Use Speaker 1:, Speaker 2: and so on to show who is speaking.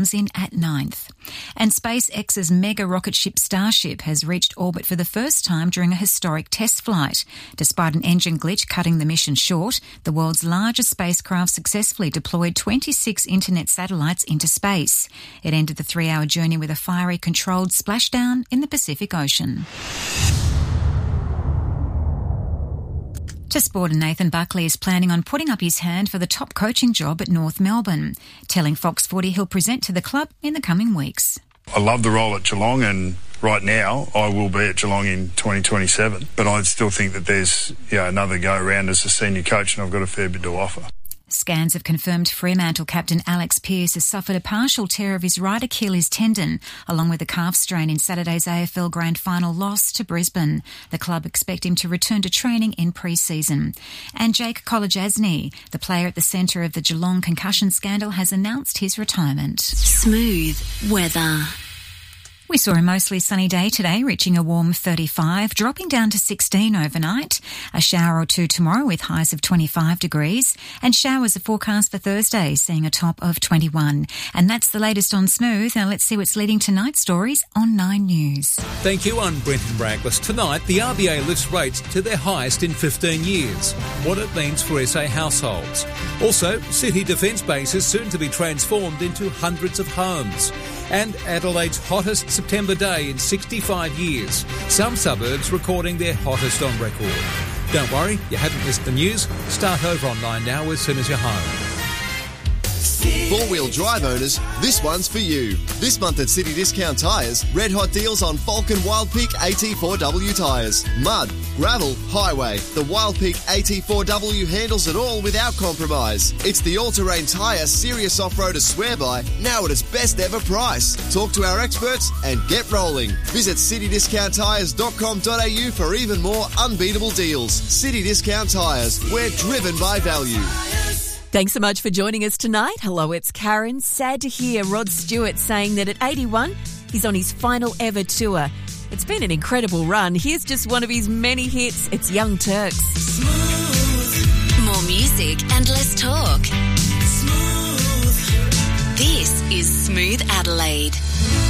Speaker 1: in at 9th. And SpaceX's mega rocket ship Starship has reached orbit for the first time during a historic test flight. Despite an engine glitch cutting the mission short, the world's largest spacecraft successfully deployed 26 internet satellites into space. It ended the 3-hour journey with a fiery controlled splashdown in the Pacific Ocean. To sport, and Nathan Buckley is planning on putting up his hand for the top coaching job at North Melbourne, telling Fox Footy he'll present to the club in the coming weeks.
Speaker 2: I love the role at Geelong, and right now I will be at Geelong in 2027, but I still think that there's another go around as a senior coach, and I've got a fair bit to offer.
Speaker 1: Scans have confirmed Fremantle captain Alex Pearce has suffered a partial tear of his right Achilles tendon, along with a calf strain in Saturday's AFL Grand Final loss to Brisbane. The club expect him to return to training in pre-season. And Jake Kolodjasny, the player at the centre of the Geelong concussion scandal, has announced his retirement.
Speaker 3: Smooth weather.
Speaker 1: We saw a mostly sunny day today, reaching a warm 35, dropping down to 16 overnight. A shower or two tomorrow with highs of 25 degrees. And showers are forecast for Thursday, seeing a top of 21. And that's the latest on Smooth. Now let's see what's leading tonight's stories on 9 News.
Speaker 4: Thank you, I'm Brenton Braglis. Tonight, the RBA lifts rates to their highest in 15 years. What it means for SA households. Also, city defence bases soon to be transformed into hundreds of homes. And Adelaide's hottest September day in 65 years. Some suburbs recording their hottest on record. Don't worry, you haven't missed the news. Start over on 9 Now as soon as you're home.
Speaker 5: Four-wheel drive owners, this one's for you. This month at City Discount Tyres, red hot deals on Falcon Wildpeak AT4W tyres. Mud, gravel, highway. The Wildpeak AT4W handles it all without compromise. It's the all-terrain tyre serious off-roaders swear by, now at its best ever price. Talk to our experts and get rolling. Visit citydiscounttyres.com.au for even more unbeatable deals. City Discount Tyres, we're driven by value.
Speaker 6: Thanks so much for joining us tonight. Hello, it's Karen. Sad to hear Rod Stewart saying that at 81, he's on his final ever tour. It's been an incredible run. Here's just one of his many hits. It's Young Turks.
Speaker 3: Smooth. More music and less talk. Smooth. This is Smooth Adelaide.